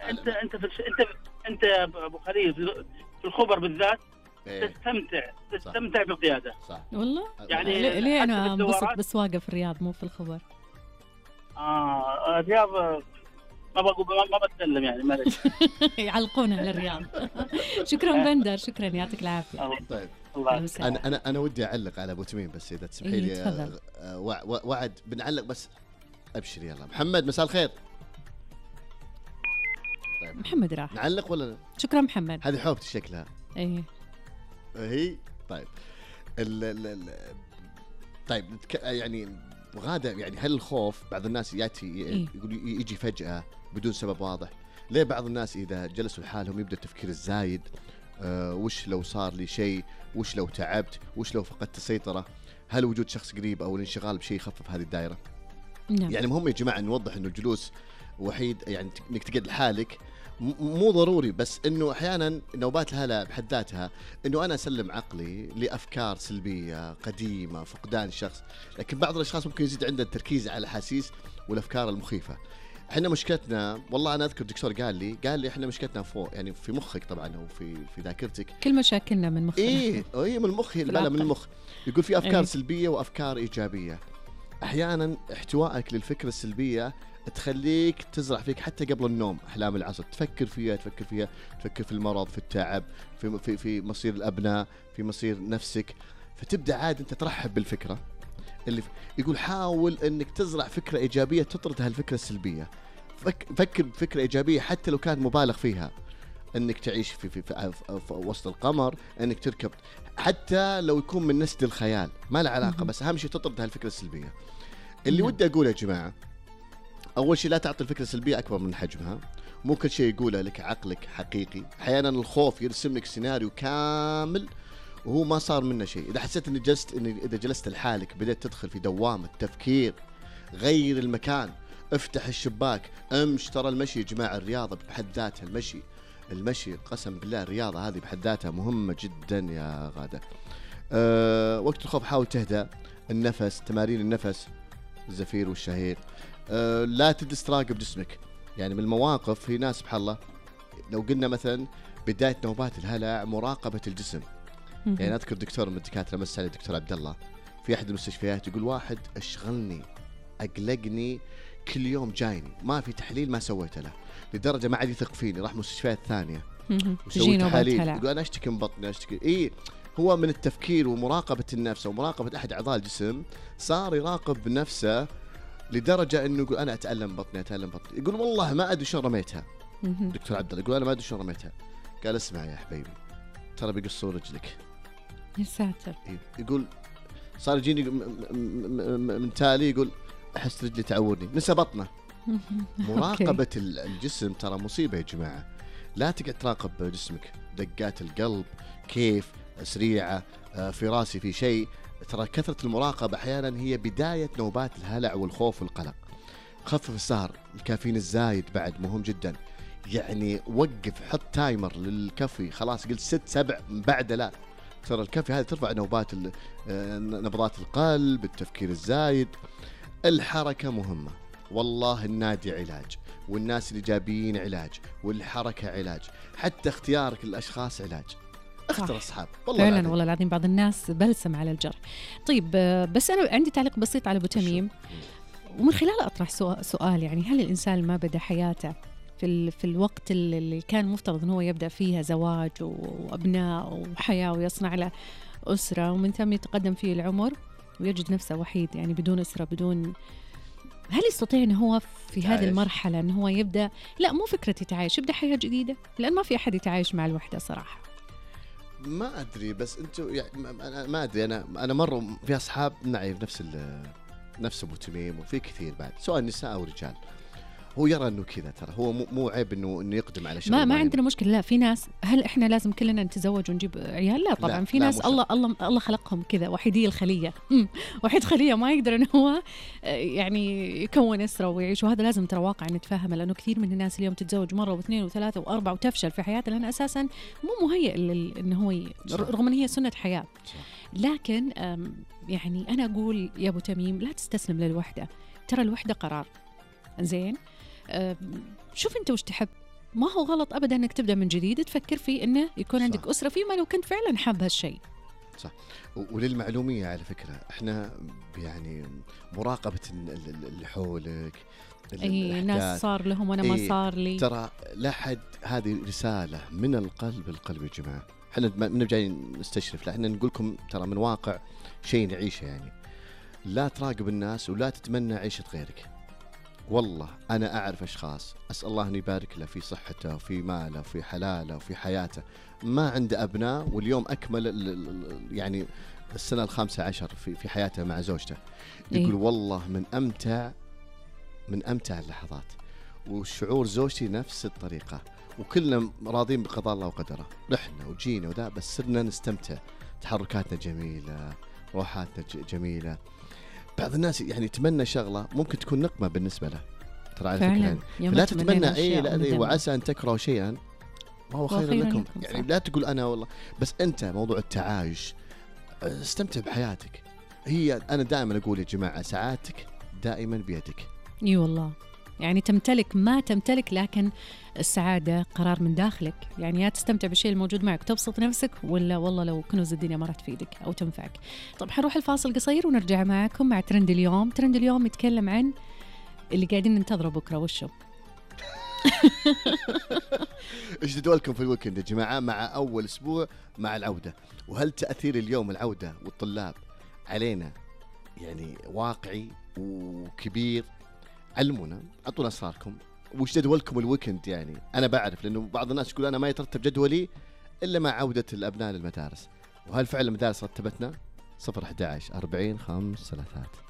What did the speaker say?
انت يا ابو خليل في الخبر بالذات إيه. تستمتع بالقياده. صح والله يعني ليه حتى انا انبسط بالدورات. بسواقه في الرياض مو في الخبر؟ الرياض ما بقول ما بتكلم يعني معلش. يعلقونا على الرياض. شكرا بندر، شكرا، يعطيك العافيه. طيب الله انا ودي اعلق على ابو تميم بس اذا تسمحي لي. تفضل. وعد بنعلق بس. ابشر يلا محمد، مساء الخير. طيب محمد راح. نعلق ولا؟ شكرا محمد. هذه حوبتي شكلها. ايه هي طيب طيب يعني غادة، يعني هل الخوف بعض الناس ياتي يقول يجي فجأة بدون سبب واضح؟ ليه بعض الناس إذا جلسوا لحالهم يبدأ التفكير الزايد؟ وش لو صار لي شيء؟ وش لو تعبت؟ وش لو فقدت السيطرة؟ هل وجود شخص قريب أو الانشغال بشيء يخفف هذه الدائرة؟ نعم. يعني مهم يا جماعة نوضح إنه الجلوس وحيد، يعني إنك تقعد لحالك مو ضروري، بس إنه أحياناً نوبات الهلع بحد ذاتها إنه أنا أسلم عقلي لأفكار سلبية قديمة، فقدان شخص. لكن بعض الأشخاص ممكن يزيد عنده التركيز على الأحاسيس والأفكار المخيفة. إحنا مشكلتنا، والله أنا أذكر دكتور قال لي إحنا مشكلتنا فوق، يعني في مخك طبعاً أو في ذاكرتك. كل مشاكلنا من مخنا. إيه من المخ، لا من المخ. يقول في أفكار إيه؟ سلبية وأفكار إيجابية. أحياناً احتوائك للفكرة السلبية تخليك تزرع فيك حتى قبل النوم أحلام العصر، تفكر فيها تفكر في المرض، في التعب، في مصير الأبناء، في مصير نفسك. فتبدأ عاد أنت ترحب بالفكرة اللي يقول حاول أنك تزرع فكرة إيجابية تطرد هالفكرة السلبية. فكر بفكرة إيجابية حتى لو كان مبالغ فيها، أنك تعيش في وسط القمر، أنك تركب، حتى لو يكون من نسج الخيال ما له علاقة، بس أهم شيء تطرد هالفكرة السلبية. اللي ودي أقوله يا جماعة، أول شيء لا تعطي الفكرة السلبية أكبر من حجمها. مو كل شيء يقوله لك عقلك حقيقي. أحيانا الخوف يرسم لك سيناريو كامل وهو ما صار منه شيء. إذا حسيت إذا جلست لحالك بدأت تدخل في دوامة تفكير، غير المكان، افتح الشباك، امش. ترى المشي يا جماعة الرياضة بحد ذاتها، المشي قسم بالله الرياضة هذه بحد ذاتها مهمة جدا يا غادة. وقت الخوف حاول تهدأ، النفس، تمارين النفس، الزفير والشهيق. لا تجلس تراقب جسمك. يعني من المواقف في ناس سبحان الله، لو قلنا مثلا بداية نوبات الهلع مراقبة الجسم. يعني أذكر دكتور من الدكاترة مسألة الدكتور عبد الله في أحد المستشفيات يقول واحد أشغلني أقلقني كل يوم جايني، ما في تحليل ما سويته له، لدرجة ما عاد يثق فيني، راح مستشفيات ثانية وسوي تحاليل، يقول أنا أشتكي من بطني أشتكي. هو من التفكير ومراقبة النفس ومراقبة أحد أعضاء الجسم صار يراقب نفسه لدرجة إنه يقول أنا أتألم بطني. يقول والله ما أدري شو رميتها. دكتور عبد الله يقول أنا ما أدري شو رميتها. قال اسمع يا حبيبي ترى بيقصوا رجلك. يا ساتر. يقول صار يجيني من تالي يقول أحس رجلي تعورني، نسى بطنه. مراقبة الجسم ترى مصيبة يا جماعة. لا تقعد تراقب جسمك، دقات القلب كيف سريعة، في راسي في شيء. ترى كثرة المراقبة أحيانا هي بداية نوبات الهلع والخوف والقلق. خفف السهر، الكافيين الزايد بعد مهم جدا. يعني وقف، حط تايمر للكافي، خلاص قلت 6-7 بعد لا. ترى الكافي هذه ترفع نبضات القلب، التفكير الزايد. الحركة مهمة، والله النادي علاج، والناس الإيجابيين علاج، والحركة علاج، حتى اختيارك للأشخاص علاج. اختر أصحاب فعلا والله العظيم بعض الناس بلسم على الجرح. طيب بس أنا عندي تعليق بسيط على أبو تميم، ومن خلاله أطرح سؤال. يعني هل الإنسان ما بدأ حياته في الوقت اللي كان مفترض أنه هو يبدأ فيها زواج وأبناء وحياة ويصنع له أسرة، ومن ثم يتقدم فيه العمر ويجد نفسه وحيد، يعني بدون أسرة، بدون، هل يستطيع أنه هو في هذه المرحلة أنه هو يبدأ، لا مو فكرة يتعايش، يبدأ حياة جديدة؟ لأن ما في أحد يتعايش مع الوحدة صراحة. ما أدري، بس أنتوا يعني ما أدري. أنا مرة في أصحاب نعي نفس أبو تميم، وفي كثير بعد سواء نساء أو رجال، هو يرى انه كذا. ترى هو مو عيب انه يقدم على شيء. ما عندنا مشكله. لا، في ناس، هل احنا لازم كلنا نتزوج ونجيب عيال؟ لا طبعا. لا، في ناس الله خلقهم كذا وحيدي الخليه، وحيد خليه ما يقدر انه هو يعني يكون اسره ويعيش. وهذا لازم ترى واقع نتفهمه، لانه كثير من الناس اليوم تتزوج مره واثنين وثلاثه واربعه وتفشل في حياتها لانه اساسا مو مهيئ انه هو رغم ان هي سنه حياه. لكن يعني انا اقول يا ابو تميم لا تستسلم للوحده. ترى الوحده قرار زين. شوف انت وش تحب، ما هو غلط ابدا انك تبدا من جديد، تفكر في انه يكون صح. عندك اسره فيما لو كنت فعلا حاب هالشيء. وللمعلومية على فكرة احنا يعني مراقبة اللي حولك، اي ناس الأحداث. صار لهم وانا ما صار لي. ترى لا حد، هذه رسالة من القلب للقلب يا جماعة. احنا من جاي نستشرف، لا احنا نقول لكم ترى من واقع شيء نعيشه يعني. لا تراقب الناس ولا تتمنى عيشة غيرك. والله أنا أعرف أشخاص أسأل الله أن يبارك له في صحته وفي ماله وفي حلاله وفي حياته، ما عنده أبناء واليوم أكمل يعني السنة 15 في حياته مع زوجته. يقول والله من أمتع اللحظات، والشعور زوجتي نفس الطريقة، وكلنا راضين بقضاء الله وقدره. رحنا وجينا وذا بس صرنا نستمتع، تحركاتنا جميلة، روحاتنا جميلة. بعض الناس يعني يتمنى شغلة ممكن تكون نقمة بالنسبة له، ترى على فكرة يعني. لا تتمنى لا وعسى أن تكرهوا شيئا وهو خير لكم. يعني لا تقول أنا والله، بس أنت موضوع التعايش استمتع بحياتك. هي أنا دائما أقول يا جماعة سعادتك دائما بيدك. اي والله، يعني تمتلك ما تمتلك، لكن السعادة قرار من داخلك. يعني يا تستمتع بالشيء الموجود معك تبسط نفسك، ولا والله لو كنوز الدنيا ما راح تفيدك أو تنفعك. طب حنروح الفاصل قصير ونرجع معكم مع ترند اليوم. ترند اليوم يتكلم عن اللي قاعدين ننتظره بكرة، وشو؟ ايش جدولكم في الويكند يا جماعة مع أول أسبوع مع العودة؟ وهل تأثير اليوم العودة والطلاب علينا يعني واقعي وكبير؟ علمونا، أعطونا أسراركم. وش جدولكم الويكند؟ يعني أنا بعرف، لأنه بعض الناس يقول أنا ما يترتب جدولي إلا مع عودة الأبناء للمدارس. وهل فعلا المدارس رتبتنا؟ 011 40 5 3